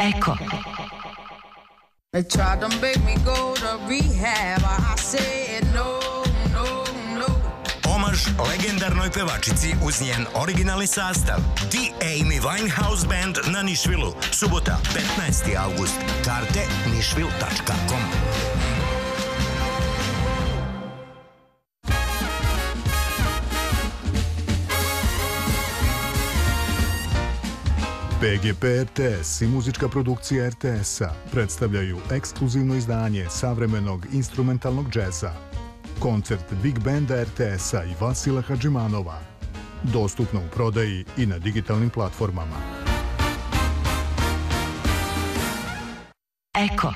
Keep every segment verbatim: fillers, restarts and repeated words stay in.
Eko. They tried to make me go to rehab. I said no, no, no. Omaž legendarnoj pevačici uz njen originalni sastav The Amy Winehouse Band na Nišvilu. Subota, petnaesti avgust. Karte nišvil tačka com. P G P R T S i muzička produkcija R T S-a predstavljaju ekskluzivno izdanje savremenog instrumentalnog džeza. Koncert Big Banda R T S-a i Vasila Hadžimanova. Dostupno u prodaji i na digitalnim platformama. Eko.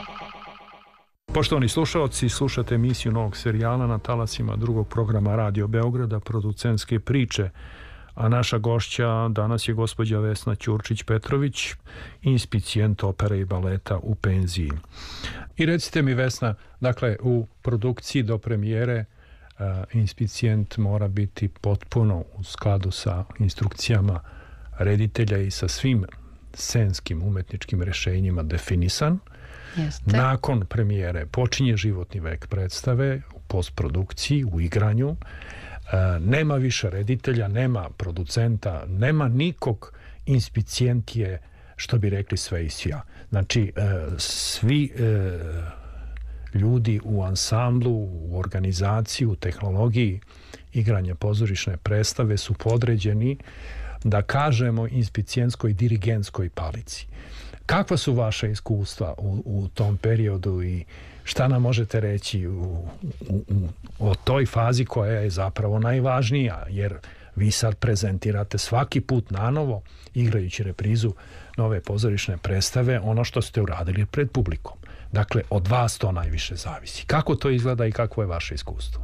Poštovani slušalci, slušate emisiju novog serijala na talasima drugog programa Radio Beograda, producentske priče, a naša gošća danas je gospođa Vesna Ćurčić-Petrović, inspicijent opere i baleta u penziji. I recite mi, Vesna, dakle, u produkciji do premijere uh, inspicijent mora biti potpuno u skladu sa instrukcijama reditelja i sa svim scenskim umetničkim rešenjima definisan. Jeste. Nakon premijere počinje životni vek predstave u postprodukciji, u igranju. E, nema više reditelja, nema producenta, nema nikog, inspicijent je, što bi rekli, sve i svja. Znači, e, svi e, ljudi u ansamblu, u organizaciji, u tehnologiji igranja pozorišne predstave su podređeni, da kažemo, inspicijenskoj dirigentskoj palici. Kakva su vaše iskustva u, u tom periodu i šta nam možete reći u, u, u, o toj fazi koja je zapravo najvažnija, jer vi sad prezentirate svaki put nanovo, igrajući reprizu nove pozorišne predstave, ono što ste uradili pred publikom. Dakle, od vas to najviše zavisi. Kako to izgleda i kakvo je vaše iskustvo?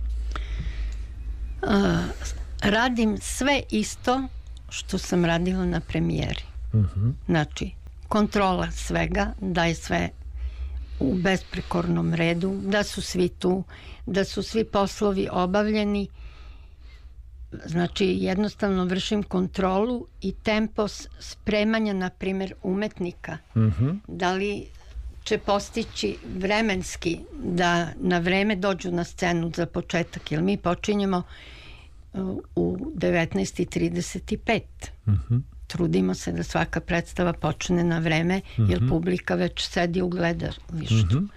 Uh, radim sve isto što sam radila na premijeri. Uh-huh. Znači, kontrola svega, da je sve u besprekornom redu, da su svi tu, da su svi poslovi obavljeni. Znači, jednostavno vršim kontrolu i tempo spremanja, na primjer, umetnika. Uh-huh. Da li će postići vremenski da na vreme dođu na scenu za početak, jer mi počinjemo u devetnaest i trideset pet. Uh-huh. Trudimo se da svaka predstava počne na vreme, uh-huh. jer publika već sedi u gledalištu. Uh-huh.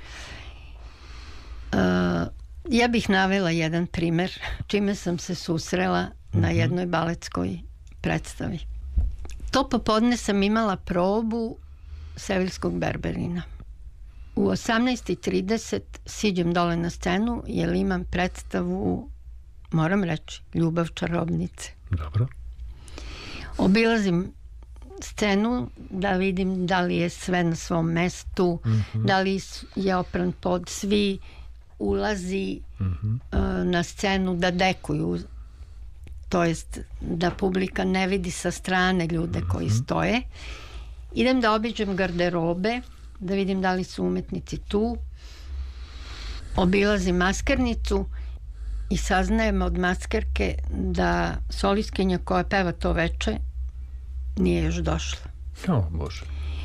Uh, ja bih navela jedan primer čime sam se susrela uh-huh. na jednoj baletskoj predstavi. To popodne sam imala probu Seviljskog Berberina. U osamnaest i trideset siđem dole na scenu jer imam predstavu, moram reći, Ljubav čarobnice. Dobro. Obilazim scenu da vidim da li je sve na svom mestu, mm-hmm. da li je opran pod, svi ulazi mm-hmm. uh, na scenu da dekuju, to jest da publika ne vidi sa strane ljude mm-hmm. koji stoje. Idem da obiđem garderobe, da vidim da li su umetnici tu. Obilazim maskernicu i saznajem od maskerke da solistkinja koja peva to veče nije još došla. O, Bože.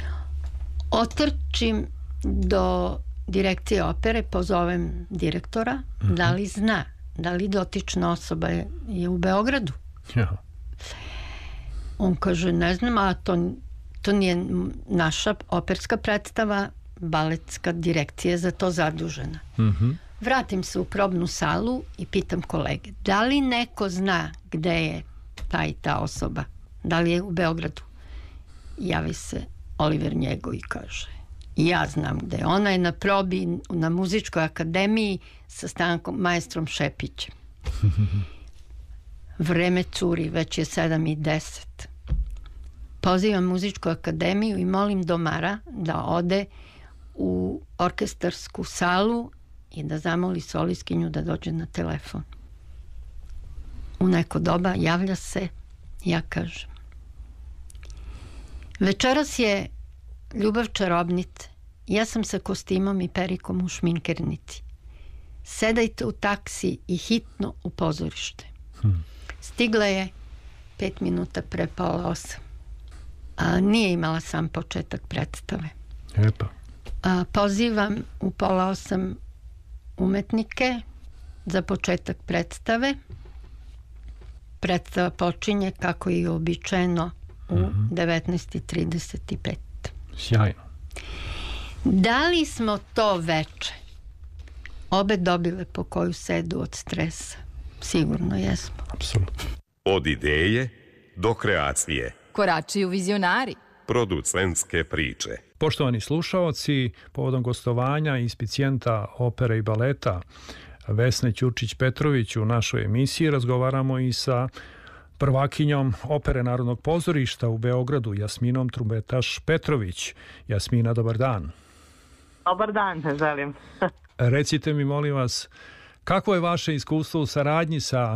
Otrčim do direkcije opere, pozovem direktora, mm-hmm. da li zna, da li dotična osoba je, je u Beogradu. Ja. On kaže, ne znam, a to, to nije naša operska predstava, baletska direkcija je za to zadužena. Mhm. Vratim se u probnu salu i pitam kolege, da li neko zna gde je ta i ta osoba? Da li je u Beogradu? Javi se Oliver Njego i kaže, ja znam gde je. Ona je na probi na muzičkoj akademiji sa Stankom maestrom Šepićem. Vreme curi, već je sedam i deset. Pozivam muzičku akademiju i molim domara da ode u orkestarsku salu i da zamoli solistkinju da dođe na telefon. U neko doba javlja se, ja kažem, večeras je Ljubav čarobnice, ja sam sa kostimom i perikom u šminkernici. Sedajte u taksi i hitno u pozorište. Hmm. Stigla je pet minuta pre pola osam. a, nije imala sam početak predstave. Epa. A, pozivam u pola osam umetnike za početak predstave. Predstava počinje kako je uobičajeno u mm-hmm. devetnaest i trideset pet. Sjajno. Da li smo to veče obe dobile po koju sedu od stresa? Sigurno jesmo. Apsolutno. Od ideje do kreacije. Korači u vizionari. Producentske priče. Poštovani slušaoci, povodom gostovanja inspicijenta opere i baleta Vesne Ćurčić-Petrović u našoj emisiji razgovaramo i sa prvakinjom Opere Narodnog pozorišta u Beogradu, Jasminom Trumbetaš-Petrović. Jasmina, dobar dan. Dobar dan, želim. Recite mi, molim vas, kako je vaše iskustvo u saradnji sa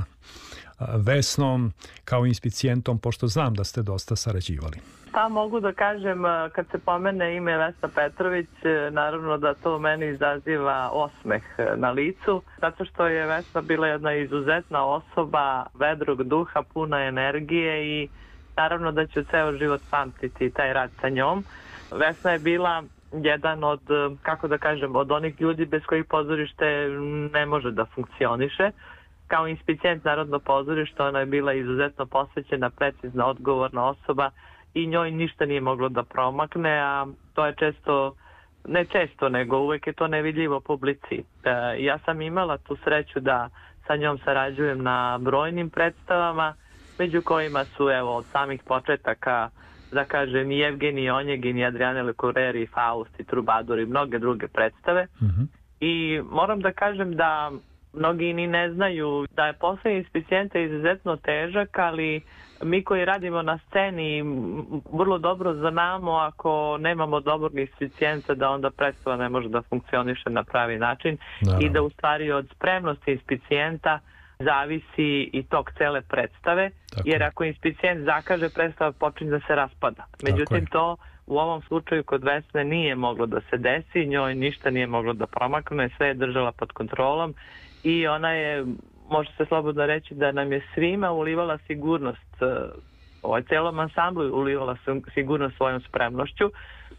Vesnom kao inspicijentom, pošto znam da ste dosta sarađivali? Pa mogu da kažem, kad se pomene ime Vesna Petrović, naravno da to meni izaziva osmeh na licu, zato što je Vesna bila jedna izuzetna osoba, vedrog duha, puna energije i naravno da ću ceo život pamtiti taj rad sa njom. Vesna je bila jedan od, kako da kažem, od onih ljudi bez kojih pozorište ne može da funkcioniše. Kao inspicijent Narodnog pozorišta ona je bila izuzetno posvećena, precizna, odgovorna osoba i njoj ništa nije moglo da promakne, a to je često, ne često, nego uvek je to nevidljivo publici. E, ja sam imala tu sreću da sa njom sarađujem na brojnim predstavama, među kojima su, evo, od samih početaka, da kažem, i Evgenij Onjegin, i Adriane Lecouvreur, i Faust, i Trubadur, i mnoge druge predstave. Mm-hmm. I moram da kažem da mnogi ni ne znaju da je posao inspicijenta izuzetno težak, ali mi koji radimo na sceni vrlo dobro znamo ako nemamo dobrog inspicijenta da onda predstava ne može da funkcioniše na pravi način. Naravno. I da u stvari od spremnosti inspicijenta zavisi i tok cele predstave, tako, jer ako inspicijent zakaže, predstava počinje da se raspada. Međutim, to u ovom slučaju kod Vesne nije moglo da se desi, njoj ništa nije moglo da promakne, sve je držala pod kontrolom i ona je, može se slobodno reći, da nam je svima ulivala sigurnost, ovaj celom ansamblu ulivala sigurnost svojom spremnošću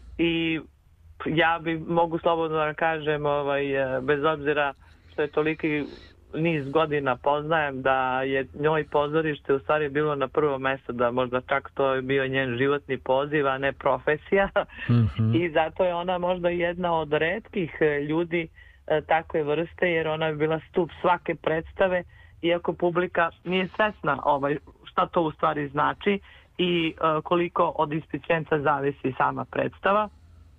i ja bi mogu slobodno da kažem, ovaj, bez obzira što je toliki niz godina poznajem, da je njoj pozorište u stvari bilo na prvo mesto, da možda čak to je bio njen životni poziv, a ne profesija. Mm-hmm. I zato je ona možda jedna od retkih ljudi e, takve vrste, jer ona je bila stup svake predstave, iako publika nije svesna ovaj, šta to u stvari znači i e, koliko od inspicijenta zavisi sama predstava.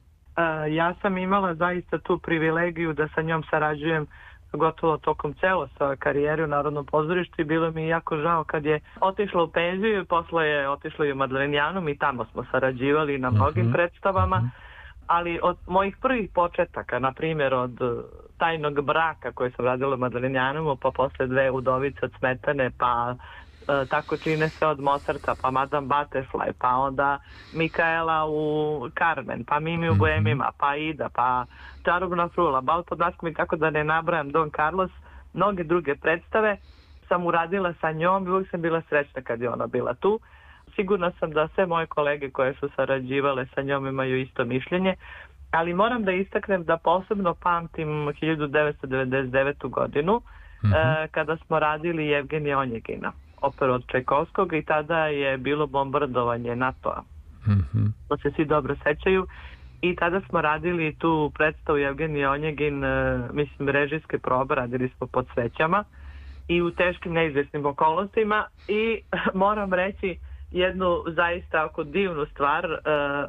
E, ja sam imala zaista tu privilegiju da sa njom sarađujem gotovo tokom celo svoje karijere u Narodnom pozorištu i bilo mi jako žao kad je otišla u penziju i posle je otišla i u Madlenjanum i tamo smo sarađivali na mnogim mm-hmm. predstavama, ali od mojih prvih početaka, na primjer od Tajnog braka koje sam radila u Madlenjanumu, pa posle Dve udovice od Smetane, pa e, tako čine se od Mozarta, pa Madame Butterfly, pa onda Mikaela u Carmen, pa Mimi u Boemima, pa Ida, pa Čarobna frula, Bal pod maskom i tako da ne nabrajam, Don Carlos, mnoge druge predstave sam uradila sa njom i uvijek sam bila srećna kad je ona bila tu. Sigurna sam da sve moje kolege koje su sarađivale sa njom imaju isto mišljenje, ali moram da istaknem da posebno pamtim hiljadu devetsto devedeset devetu godinu mm-hmm. e, kada smo radili Evgenija Onjegina, operu od Čajkovskog, i tada je bilo bombardovanje NATO-a. Mm-hmm. To se svi dobro sećaju. I tada smo radili tu predstavu Evgenij Onjegin, e, mislim, režijske probe, radili smo pod svećama i u teškim neizvesnim okolnostima i moram reći jednu zaista oko divnu stvar, e,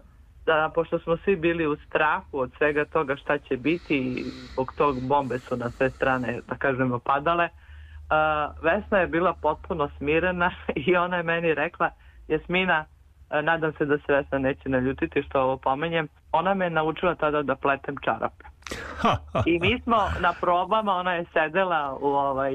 da pošto smo svi bili u strahu od svega toga šta će biti, zbog tog bombe su na sve strane, da kažemo, padale, e, Vesna je bila potpuno smirena i ona je meni rekla: Jasmina, nadam se da se Vesna neće naljutiti što ovo pomenjem, ona me naučila tada da pletem čarape. I mi smo na probama, ona je sedela u ovaj,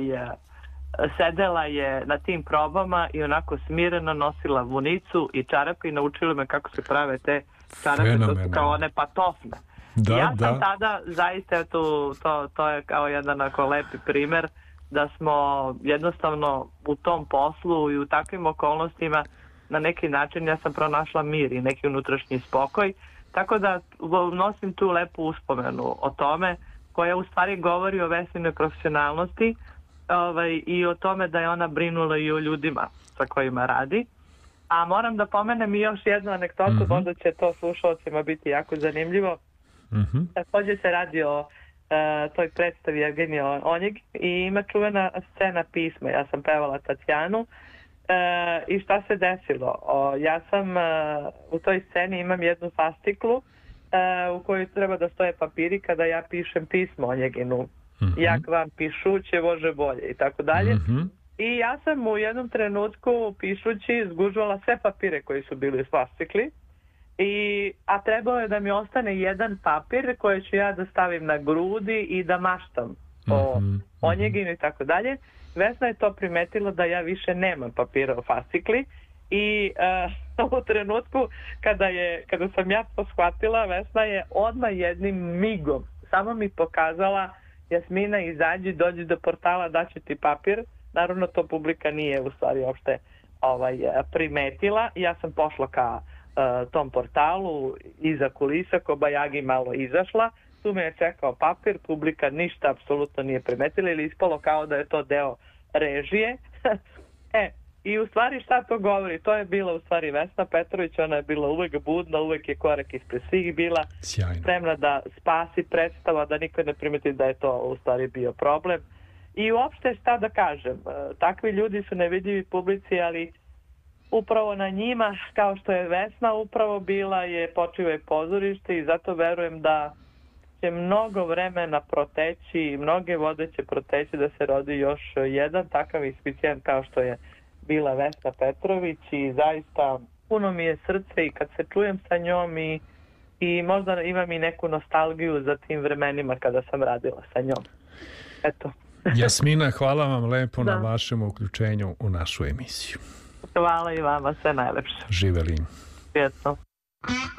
sedela je na tim probama i onako smireno nosila vunicu i čarape i naučila me kako se prave te čarape, to su kao one patofne. Da, ja sam da. tada zaista, to, to, to je kao jedan ako lepi primer da smo jednostavno u tom poslu i u takvim okolnostima na neki način ja sam pronašla mir i neki unutrašnji spokoj, tako da nosim tu lepu uspomenu o tome, koja u stvari govori o Vesninoj profesionalnosti ovaj, i o tome da je ona brinula i o ljudima sa kojima radi. A moram da pomenem i još jednu anegdotu, mm-hmm. možda će to slušalcima biti jako zanimljivo. Mm-hmm. Također se radi o uh, toj predstavi Evgenije Onjeg i ima čuvena scena pisma. Ja sam pevala Tatjanu uh, i šta se desilo? O, ja sam uh, u toj sceni imam jednu fasciklu uh, u kojoj treba da stoje papiri kada ja pišem pismo Onjeginu. Mm-hmm. Jak vam pišuće, Bože bolje i tako dalje. Mm-hmm. I ja sam u jednom trenutku pišući zgužvala sve papire koji su bili u fascikli, i, a trebalo je da mi ostane jedan papir koji ću ja da stavim na grudi i da maštam o mm-hmm. Onjeginu i tako dalje. Vesna je to primetila da ja više nemam papira u fascikli i uh, u trenutku kada, je, kada sam ja to shvatila, Vesna je odmah jednim migom samo mi pokazala: Jasmina, izađi, dođi do portala, daću ti papir. Naravno, to publika nije u stvari uopšte ovaj, primetila. Ja sam pošla ka uh, tom portalu, iza kulisa, kobajagi malo izašla. Tu me je čekao papir, publika ništa apsolutno nije primetila ili ispalo kao da je to deo režije. e, I u stvari šta to govori? To je bila u stvari Vesna Petrović, ona je bila uvek budna, uvek je korak ispred svih bila. Sjajno. Spremna da spasi predstava, da niko ne primeti da je to u stvari bio problem. I uopšte šta da kažem, takvi ljudi su nevidljivi publici, ali upravo na njima, kao što je Vesna upravo bila, je počivo je pozorište i zato verujem da će mnogo vremena proteći i mnoge vode će proteći da se rodi još jedan takav inspicijan kao što je bila Vesna Petrović i zaista puno mi je srce i kad se čujem sa njom i, i možda imam i neku nostalgiju za tim vremenima kada sam radila sa njom. Eto. Jasmina, hvala vam lepo da. na vašem uključenju u našu emisiju. Hvala i vama, sve najlepše. Živeli. Prijetno.